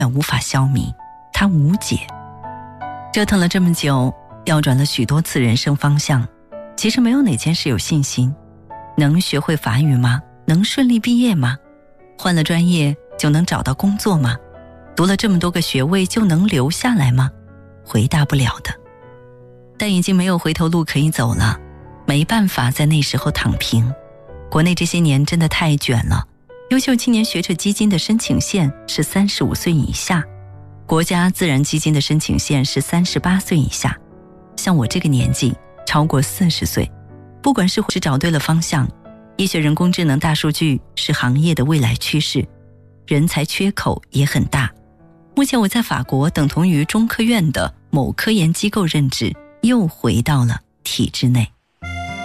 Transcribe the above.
无法消弭，它无解。折腾了这么久，调转了许多次人生方向，其实没有哪件事有信心。能学会法语吗？能顺利毕业吗？换了专业就能找到工作吗？读了这么多个学位就能留下来吗？回答不了的。但已经没有回头路可以走了，没办法在那时候躺平。国内这些年真的太卷了，优秀青年学者基金的申请线是35岁以下，国家自然基金的申请线是38岁以下。像我这个年纪，超过40岁，不管是找对了方向，医学人工智能大数据是行业的未来趋势，人才缺口也很大。目前我在法国等同于中科院的某科研机构任职，又回到了体制内。